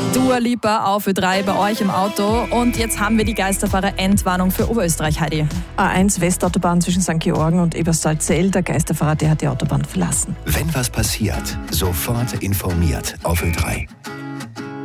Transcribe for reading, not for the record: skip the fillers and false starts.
Dua Lipa auf Ö3 bei euch im Auto. Und jetzt haben wir die Geisterfahrer-Endwarnung für Oberösterreich, Heidi. A1 Westautobahn zwischen St. Georgen und Eberstalzell. Der Geisterfahrer, der hat die Autobahn verlassen. Wenn was passiert, sofort informiert auf Ö3.